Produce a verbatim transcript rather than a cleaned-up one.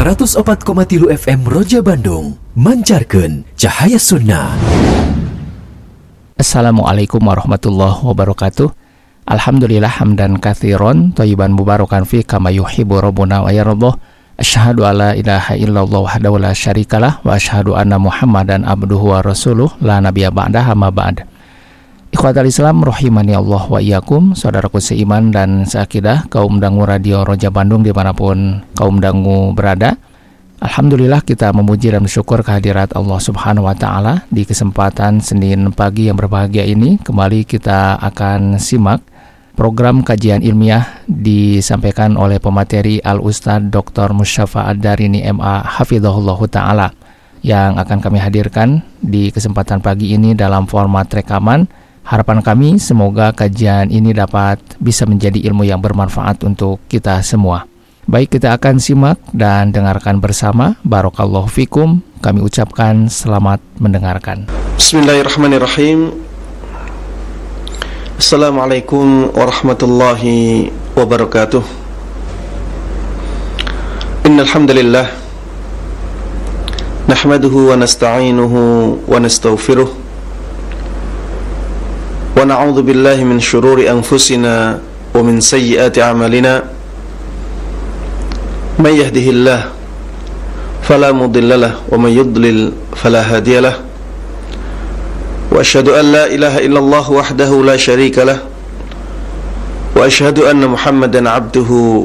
seratus opat koma tilu F M Roja Bandung mancarkeun cahaya sunnah. Assalamualaikum warahmatullahi wabarakatuh. Alhamdulillah hamdan katsiran thayyiban mubarakan fi kama yuhibbu rabbuna wa yardah. Asyhadu alla ilaha illallah wahdahu la syarikalah wa asyhadu anna Muhammadan abduhu wa rasuluh la nabiyya ba'dahu amma ba'd. Ikhwatal Islam rahimani Allah wa iyyakum, saudaraku seiman dan seakidah, kaum dangu Radio Roja Bandung dimanapun kaum dangu berada. Alhamdulillah kita memuji dan bersyukur kehadirat Allah Subhanahu wa Ta'ala. Di kesempatan Senin pagi yang berbahagia ini, kembali kita akan simak program kajian ilmiah disampaikan oleh pemateri Al-Ustadz Doktor Musyafa Ad-Darini M A Hafizahullahu Ta'ala, yang akan kami hadirkan di kesempatan pagi ini dalam format rekaman. Harapan kami semoga kajian ini dapat bisa menjadi ilmu yang bermanfaat untuk kita semua. Baik, kita akan simak dan dengarkan bersama. Barakallahu fikum. Kami ucapkan selamat mendengarkan. Bismillahirrahmanirrahim. Assalamualaikum warahmatullahi wabarakatuh. Innal hamdalillah nahmaduhu wa nasta'inuhu wa nastaghfiruh. Wa na'udzu billahi min syururi anfusina wa min sayyiati a'malina. May yahdihillahu fala mudilla lahu wa may yudlil fala hadiya lahu. Wa asyhadu an la ilaha illallah wahdahu la syarika lahu wa asyhadu anna Muhammadan 'abduhu